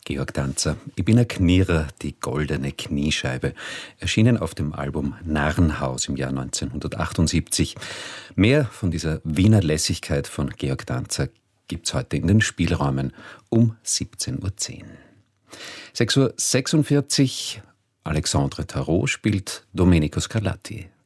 Georg Danzer, ich bin ein Knierer, die goldene Kniescheibe, erschienen auf dem Album Narrenhaus im Jahr 1978. Mehr von dieser Wiener Lässigkeit von Georg Danzer gibt's heute in den Spielräumen um 17.10 Uhr. 6.46 Uhr, Alexandre Tarot spielt Domenico Scarlatti.